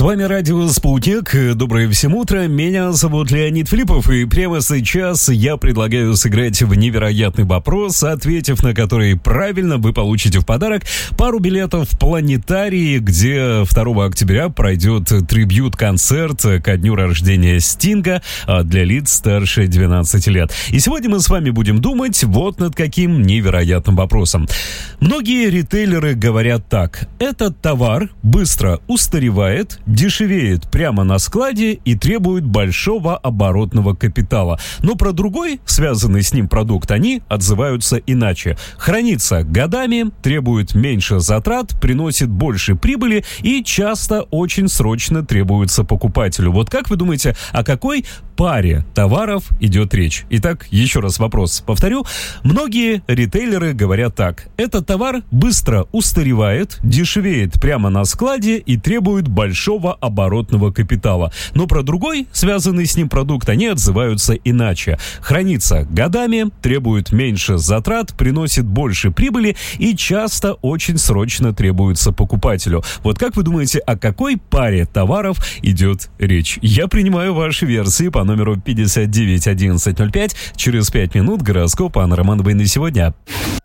вами радио «Спутник». Доброе всем утро. Меня зовут Леонид Филиппов, и прямо сейчас я предлагаю сыграть в невероятный вопрос, ответив на который правильно, вы получите в подарок пару билетов в планетарии, где 2 октября пройдет трибьют-концерт ко дню рождения Стинга для лиц старше 12 лет. И сегодня мы с вами будем думать вот над каким невероятным вопросом. Многие ритейлеры говорят так: этот товар быстро устаревает, дешевеет прямо на складе и требует большого оборотного капитала. Но про другой, связанный с ним продукт, они отзываются иначе. Хранится годами, требует меньше затрат, приносит больше прибыли и часто очень срочно требуется покупателю. Вот как вы думаете, о какой паре товаров идет речь? Итак, еще раз вопрос повторю. Многие ритейлеры говорят так: этот товар быстро устаревает, дешевеет прямо на складе и требует большого оборотного капитала. Но про другой, связанный с ним продукт, они отзываются иначе. Хранится годами, требует меньше затрат, приносит больше прибыли и часто очень срочно требуется покупателю. Вот как вы думаете, о какой паре товаров идет речь? Я принимаю ваши версии по номеру 59 11 05. Через 5 минут гороскоп Анны Романовой на сегодня.